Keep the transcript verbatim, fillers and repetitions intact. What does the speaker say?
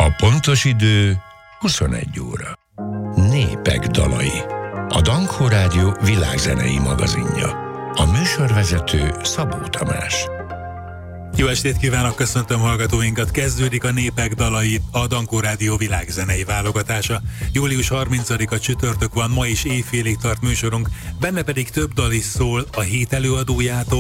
A pontos idő huszonegy óra. Népek dalai. A Dankó Rádió világzenei magazinja. A műsorvezető Szabó Tamás. Jó estét kívánok, köszöntöm hallgatóinkat! Kezdődik a Népek dalai, a Dankó Rádió világzenei válogatása. július harmincadika csütörtök van, ma is éjfélig tart műsorunk, benne pedig több dal is szól a hét előadójától,